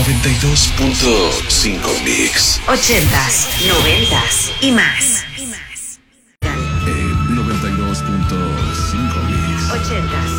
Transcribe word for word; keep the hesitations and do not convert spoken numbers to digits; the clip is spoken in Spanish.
noventa y dos punto cinco Mix. Ochentas, noventas y más. Eh, noventa y dos punto cinco Mix. Ochentas.